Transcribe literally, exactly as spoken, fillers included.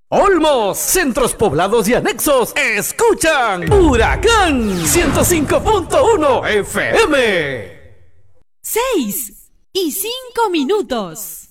Olmos, centros poblados y anexos, escuchan Huracán ciento cinco punto uno F M. Seis y cinco minutos.